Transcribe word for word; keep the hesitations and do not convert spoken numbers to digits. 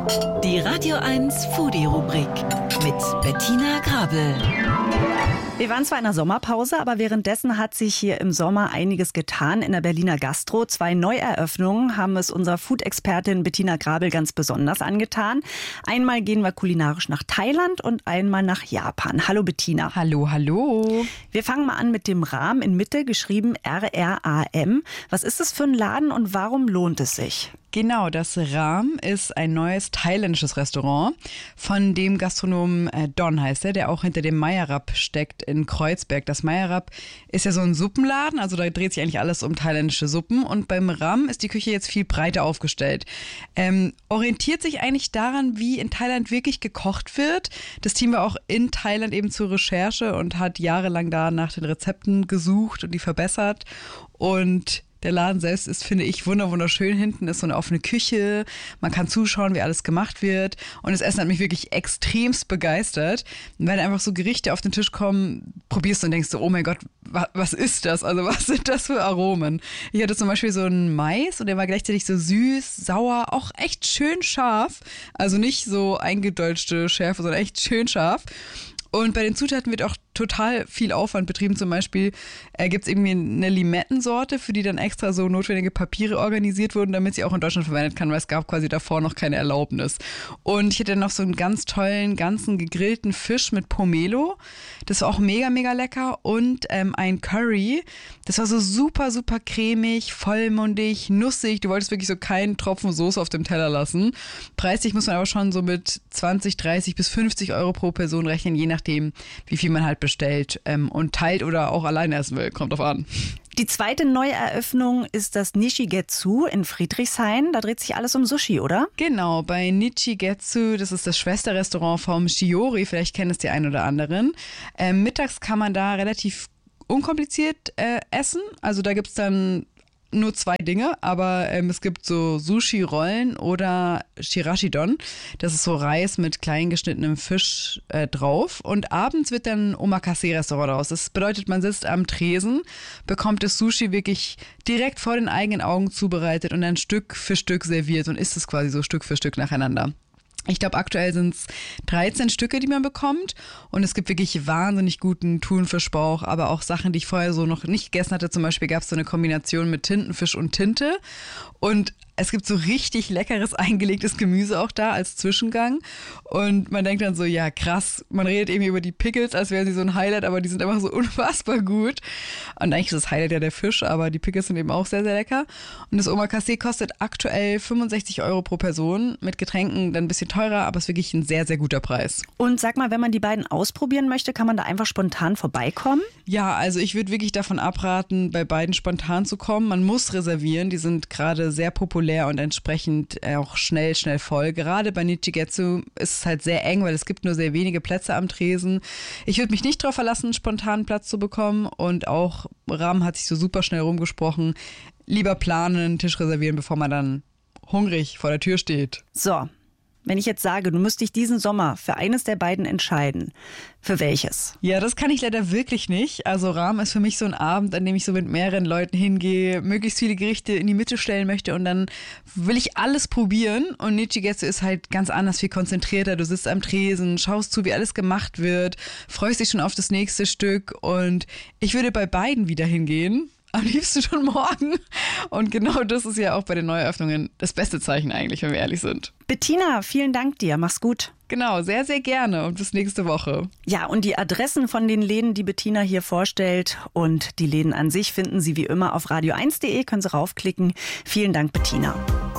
Die Radio eins Foodie-Rubrik mit Bettina Grabel. Wir waren zwar in der Sommerpause, aber währenddessen hat sich hier im Sommer einiges getan in der Berliner Gastro. Zwei Neueröffnungen haben es unserer Food-Expertin Bettina Grabel ganz besonders angetan. Einmal gehen wir kulinarisch nach Thailand und einmal nach Japan. Hallo Bettina. Hallo, hallo. Wir fangen mal an mit dem Ram in Mitte, geschrieben R R A M. Was ist das für ein Laden und warum lohnt es sich? Genau, das Ram ist ein neues thailändisches Restaurant von dem Gastronomen äh, Don heißt er, der auch hinter dem Meyerab steckt in Kreuzberg. Das Meyerab ist ja so ein Suppenladen, also da dreht sich eigentlich alles um thailändische Suppen und beim Ram ist die Küche jetzt viel breiter aufgestellt. Ähm, orientiert sich eigentlich daran, wie in Thailand wirklich gekocht wird. Das Team war auch in Thailand eben zur Recherche und hat jahrelang da nach den Rezepten gesucht und die verbessert und der Laden selbst ist, finde ich, wunderschön. Hinten ist so eine offene Küche. Man kann zuschauen, wie alles gemacht wird. Und das Essen hat mich wirklich extremst begeistert. Und wenn einfach so Gerichte auf den Tisch kommen, probierst du und denkst so, oh mein Gott, was ist das? Also was sind das für Aromen? Ich hatte zum Beispiel so einen Mais und der war gleichzeitig so süß, sauer, auch echt schön scharf. Also nicht so eingedeutschte Schärfe, sondern echt schön scharf. Und bei den Zutaten wird auch total viel Aufwand betrieben. Zum Beispiel äh, gibt es irgendwie eine Limettensorte, für die dann extra so notwendige Papiere organisiert wurden, damit sie auch in Deutschland verwendet kann, weil es gab quasi davor noch keine Erlaubnis. Und ich hatte noch so einen ganz tollen, ganzen gegrillten Fisch mit Pomelo. Das war auch mega, mega lecker. Und ähm, ein Curry. Das war so super, super cremig, vollmundig, nussig. Du wolltest wirklich so keinen Tropfen Soße auf dem Teller lassen. Preislich muss man aber schon so mit zwanzig, dreißig bis fünfzig Euro pro Person rechnen, je nachdem, wie viel man halt bestellt ähm, und teilt oder auch alleine essen will. Kommt drauf an. Die zweite Neueröffnung ist das Nishigetsu in Friedrichshain. Da dreht sich alles um Sushi, oder? Genau, bei Nishigetsu, das ist das Schwesterrestaurant vom Shiori, vielleicht kennen es die einen oder anderen. Ähm, mittags kann man da relativ unkompliziert äh, essen. Also da gibt es dann nur zwei Dinge, aber ähm, es gibt so Sushi-Rollen oder Shirashidon. Das ist so Reis mit klein geschnittenem Fisch äh, drauf. Und abends wird dann ein Omakase-Restaurant raus. Das bedeutet, man sitzt am Tresen, bekommt das Sushi wirklich direkt vor den eigenen Augen zubereitet und dann Stück für Stück serviert und isst es quasi so Stück für Stück nacheinander. Ich glaube, aktuell sind es dreizehn Stücke, die man bekommt. Und es gibt wirklich wahnsinnig guten Thunfischbauch, aber auch Sachen, die ich vorher so noch nicht gegessen hatte. Zum Beispiel gab es so eine Kombination mit Tintenfisch und Tinte. Und es gibt so richtig leckeres eingelegtes Gemüse auch da als Zwischengang. Und man denkt dann so, ja krass, man redet irgendwie über die Pickles, als wären sie so ein Highlight, aber die sind einfach so unfassbar gut. Und eigentlich ist das Highlight ja der Fisch, aber die Pickles sind eben auch sehr, sehr lecker. Und das Omakase kostet aktuell fünfundsechzig Euro pro Person, mit Getränken dann ein bisschen teurer, aber es ist wirklich ein sehr, sehr guter Preis. Und sag mal, wenn man die beiden ausprobieren möchte, kann man da einfach spontan vorbeikommen? Ja, also ich würde wirklich davon abraten, bei beiden spontan zu kommen. Man muss reservieren, die sind gerade sehr populär und entsprechend auch schnell, schnell voll. Gerade bei Nishigetsu ist es halt sehr eng, weil es gibt nur sehr wenige Plätze am Tresen. Ich würde mich nicht darauf verlassen, spontan Platz zu bekommen und auch Ram hat sich so super schnell rumgesprochen. Lieber planen, Tisch reservieren, bevor man dann hungrig vor der Tür steht. So. Wenn ich jetzt sage, du müsst dich diesen Sommer für eines der beiden entscheiden, für welches? Ja, das kann ich leider wirklich nicht. Also Ram ist für mich so ein Abend, an dem ich so mit mehreren Leuten hingehe, möglichst viele Gerichte in die Mitte stellen möchte und dann will ich alles probieren. Und Nishigetsu ist halt ganz anders, viel konzentrierter. Du sitzt am Tresen, schaust zu, wie alles gemacht wird, freust dich schon auf das nächste Stück und ich würde bei beiden wieder hingehen. Am liebsten schon morgen. Und genau das ist ja auch bei den Neueröffnungen das beste Zeichen eigentlich, wenn wir ehrlich sind. Bettina, vielen Dank dir. Mach's gut. Genau, sehr, sehr gerne und bis nächste Woche. Ja, und die Adressen von den Läden, die Bettina hier vorstellt und die Läden an sich finden Sie wie immer auf radio eins punkt de. Können Sie raufklicken. Vielen Dank, Bettina.